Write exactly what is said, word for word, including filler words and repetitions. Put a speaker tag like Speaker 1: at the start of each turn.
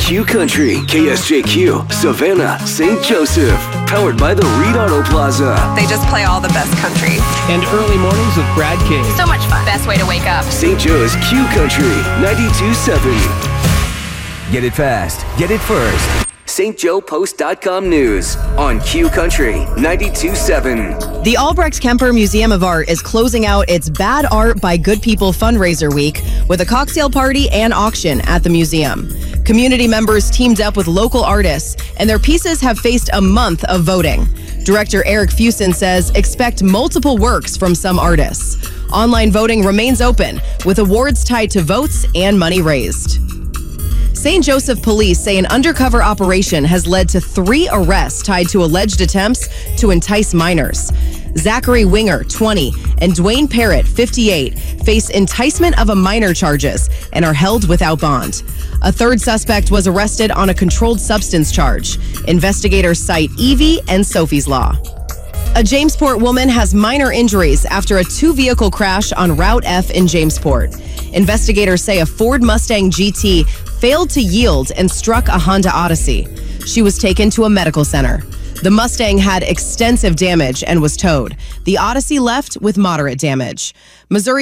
Speaker 1: Q Country, K S J Q, Savannah, Saint Joseph. Powered by the Reed Auto Plaza.
Speaker 2: They just play all the best country.
Speaker 3: And early mornings with Brad King.
Speaker 4: So much fun. Best way to wake up.
Speaker 1: Saint Joe's Q Country, ninety-two seven.
Speaker 5: Get it fast. Get it first.
Speaker 1: St Joe Post dot com news on Q Country, ninety-two seven.
Speaker 6: The Albrecht Kemper Museum of Art is closing out its Bad Art by Good People fundraiser week with a cocktail party and auction at the museum. Community members teamed up with local artists, and their pieces have faced a month of voting. Director Eric Fusen says expect multiple works from some artists. Online voting remains open, with awards tied to votes and money raised. Saint Joseph police say an undercover operation has led to three arrests tied to alleged attempts to entice minors. Zachary Winger, twenty, and Dwayne Parrott, fifty-eight, face enticement of a minor charges and are held without bond. A third suspect was arrested on a controlled substance charge. Investigators cite Evie and Sophie's Law. A Jamesport woman has minor injuries after a two-vehicle crash on Route F in Jamesport. Investigators say a Ford Mustang G T failed to yield and struck a Honda Odyssey. She was taken to a medical center. The Mustang had extensive damage and was towed. The Odyssey left with moderate damage. Missouri